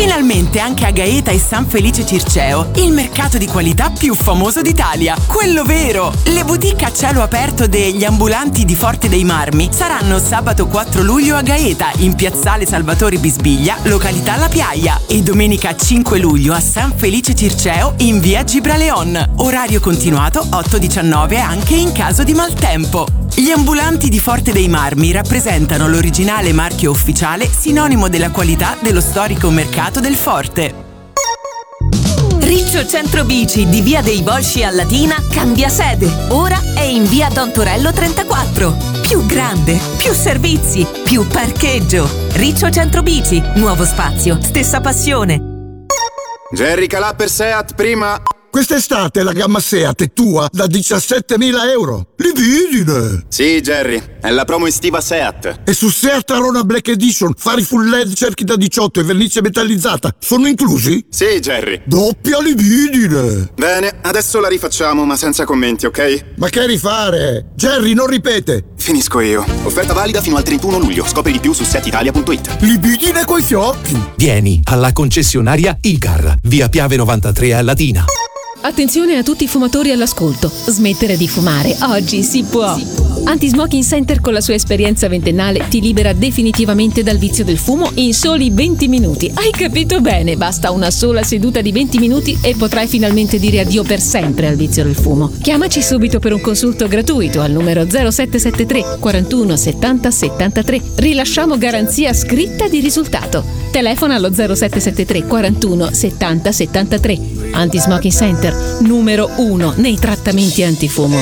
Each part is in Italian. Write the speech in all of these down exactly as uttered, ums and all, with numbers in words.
Finalmente anche a Gaeta e San Felice Circeo, il mercato di qualità più famoso d'Italia, quello vero! Le boutique a cielo aperto degli ambulanti di Forte dei Marmi saranno sabato quattro luglio a Gaeta, in piazzale Salvatore Bisbiglia, località La Piaia, e domenica cinque luglio a San Felice Circeo in via Gibraleon. Orario continuato otto diciannove anche in caso di maltempo. Gli ambulanti di Forte dei Marmi rappresentano l'originale marchio ufficiale sinonimo della qualità dello storico mercato del Forte. Riccio Centro Bici di via dei Volsci a Latina cambia sede. Ora è in via Don Torello trentaquattro. Più grande, più servizi, più parcheggio. Riccio Centro Bici, nuovo spazio, stessa passione. Jerry Calà per Seat prima. Quest'estate la gamma Seat è tua da diciassettemila euro. Libidine! Sì, Jerry, è la promo estiva Seat. E su Seat Arona Black Edition, fari full L E D, cerchi da diciotto e vernice metallizzata sono inclusi? Sì, Jerry. Doppia libidine! Bene, adesso la rifacciamo, ma senza commenti, ok? Ma che rifare? Jerry, non ripete! Finisco io. Offerta valida fino al trentuno luglio. Scopri di più su seat italia punto it. Libidine coi fiocchi! Vieni alla concessionaria Icar, via Piave novantatré a Latina. Attenzione a tutti i fumatori all'ascolto. Smettere di fumare oggi si può. Anti-Smoking Center con la sua esperienza ventennale ti libera definitivamente dal vizio del fumo in soli venti minuti. Hai capito bene? Basta una sola seduta di venti minuti e potrai finalmente dire addio per sempre al vizio del fumo. Chiamaci subito per un consulto gratuito al numero zero sette sette tre quarantuno settanta settantatré. Rilasciamo garanzia scritta di risultato. Telefona allo zero sette sette tre quarantuno settanta settantatré. Anti-Smoking Center, numero uno nei trattamenti antifumo.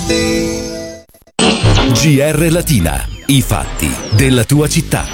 G R Latina, i fatti della tua città.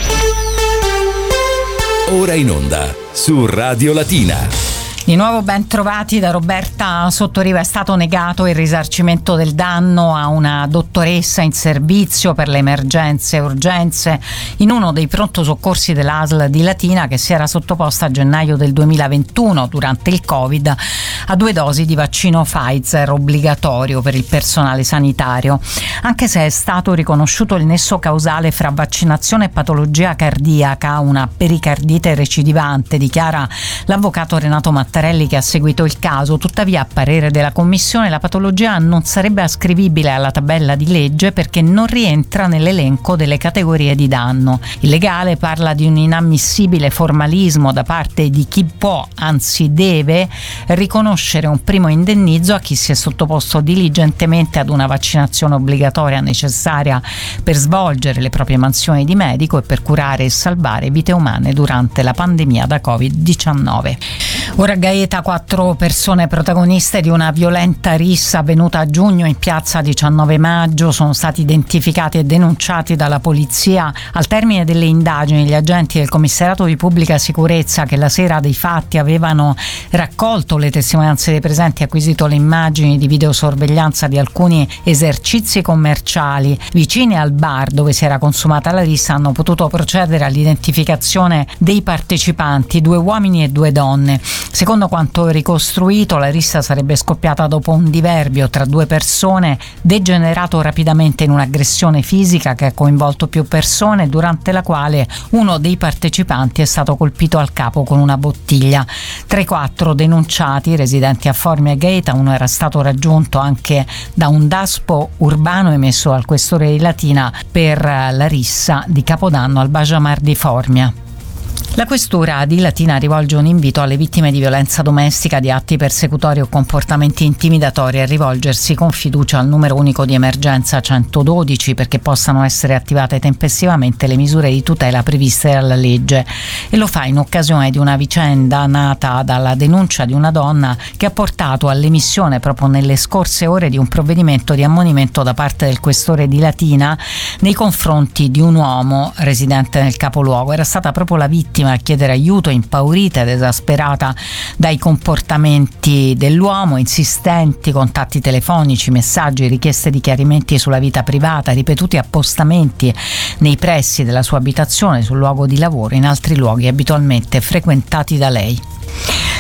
Ora in onda su Radio Latina. Di nuovo ben trovati da Roberta Sottoriva. È stato negato il risarcimento del danno a una dottoressa in servizio per le emergenze e urgenze in uno dei pronto soccorsi dell'A S L di Latina, che si era sottoposta a gennaio del duemilaventuno durante il Covid a due dosi di vaccino Pfizer obbligatorio per il personale sanitario. Anche se è stato riconosciuto il nesso causale fra vaccinazione e patologia cardiaca, una pericardite recidivante, dichiara l'avvocato Renato Mattarelli che ha seguito il caso. Tuttavia, a parere della commissione, la patologia non sarebbe ascrivibile alla tabella di legge perché non rientra nell'elenco delle categorie di danno. Il legale parla di un inammissibile formalismo da parte di chi può, anzi deve, riconoscere un primo indennizzo a chi si è sottoposto diligentemente ad una vaccinazione obbligatoria necessaria per svolgere le proprie mansioni di medico e per curare e salvare vite umane durante la pandemia da covid diciannove. Ora a Gaeta quattro persone protagoniste di una violenta rissa avvenuta a giugno in piazza diciannove maggio sono stati identificati e denunciati dalla polizia. Al termine delle indagini, gli agenti del commissariato di pubblica sicurezza, che la sera dei fatti avevano raccolto le testimonianze dei presenti e acquisito le immagini di videosorveglianza di alcuni esercizi commerciali vicini al bar dove si era consumata la rissa, hanno potuto procedere all'identificazione dei partecipanti, due uomini e due donne. Secondo quanto ricostruito, la rissa sarebbe scoppiata dopo un diverbio tra due persone, degenerato rapidamente in un'aggressione fisica che ha coinvolto più persone, durante la quale uno dei partecipanti è stato colpito al capo con una bottiglia. Tra i quattro denunciati, residenti a Formia e Gaeta, uno era stato raggiunto anche da un daspo urbano emesso dal questore di Latina per la rissa di Capodanno al Bajamar di Formia. La questura di Latina rivolge un invito alle vittime di violenza domestica, di atti persecutori o comportamenti intimidatori a rivolgersi con fiducia al numero unico di emergenza centododici perché possano essere attivate tempestivamente le misure di tutela previste dalla legge, e lo fa in occasione di una vicenda nata dalla denuncia di una donna che ha portato all'emissione proprio nelle scorse ore di un provvedimento di ammonimento da parte del questore di Latina nei confronti di un uomo residente nel capoluogo. Era stata proprio la vittima a chiedere aiuto, impaurita ed esasperata dai comportamenti dell'uomo, insistenti contatti telefonici, messaggi, richieste di chiarimenti sulla vita privata, ripetuti appostamenti nei pressi della sua abitazione, sul luogo di lavoro, in altri luoghi abitualmente frequentati da lei.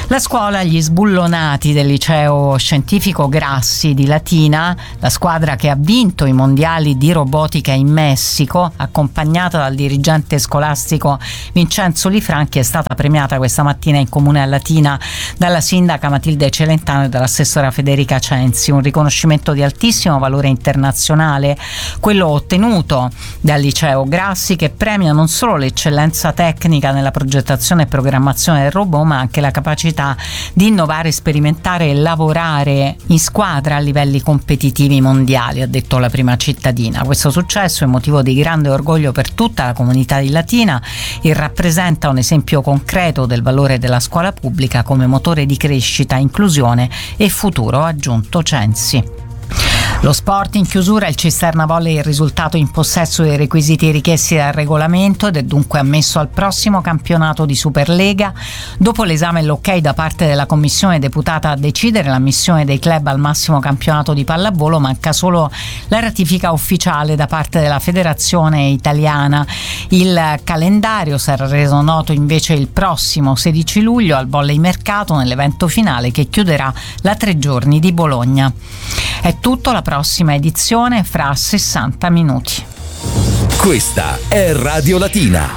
La scuola Gli Sbullonati del liceo scientifico Grassi di Latina, la squadra che ha vinto i mondiali di robotica in Messico, accompagnata dal dirigente scolastico Vincenzo Lifranchi, è stata premiata questa mattina in comune a Latina dalla sindaca Matilde Celentano e dall'assessora Federica Censi. Un riconoscimento di altissimo valore internazionale, quello ottenuto dal liceo Grassi, che premia non solo l'eccellenza tecnica nella progettazione e programmazione del robot, ma anche la capacità di innovare, sperimentare e lavorare in squadra a livelli competitivi mondiali, ha detto la prima cittadina. Questo successo è motivo di grande orgoglio per tutta la comunità di Latina e rappresenta un esempio concreto del valore della scuola pubblica come motore di crescita, inclusione e futuro, ha aggiunto Censi. Lo sport in chiusura, il Cisterna Volley è il risultato in possesso dei requisiti richiesti dal regolamento ed è dunque ammesso al prossimo campionato di Superlega. Dopo l'esame e l'ok da parte della commissione deputata a decidere l'ammissione dei club al massimo campionato di pallavolo, manca solo la ratifica ufficiale da parte della Federazione Italiana. Il calendario sarà reso noto invece il prossimo sedici luglio al Volley Mercato, nell'evento finale che chiuderà la tre giorni di Bologna. È tutto, la prossima edizione fra sessanta minuti. Questa è Radio Latina.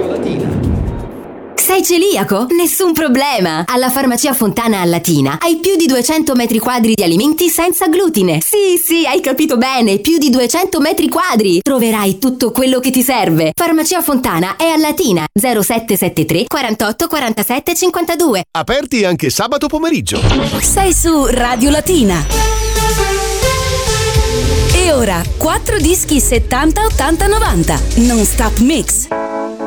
Sei celiaco? Nessun problema! Alla Farmacia Fontana a Latina hai più di duecento metri quadri di alimenti senza glutine. Sì, sì, hai capito bene, più di duecento metri quadri. Troverai tutto quello che ti serve. Farmacia Fontana è a Latina, zero sette sette tre quarantotto quarantasette cinquantadue. Aperti anche sabato pomeriggio. Sei su Radio Latina. E ora, quattro dischi settanta ottanta novanta. Non Stop Mix.